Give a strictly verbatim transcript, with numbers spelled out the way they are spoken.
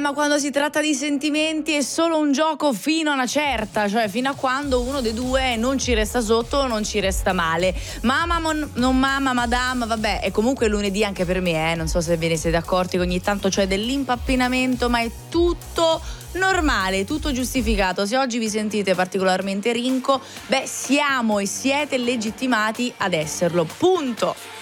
ma quando si tratta di sentimenti è solo un gioco fino a una certa, cioè fino a quando uno dei due non ci resta sotto, non ci resta male. Mamma, mon, non mamma, madame, vabbè, è comunque lunedì anche per me, eh, non so se ve ne siete accorti che ogni tanto c'è dell'impappinamento, ma è tutto normale, tutto giustificato. Se oggi vi sentite particolarmente rinco, beh, siamo e siete legittimati ad esserlo, punto.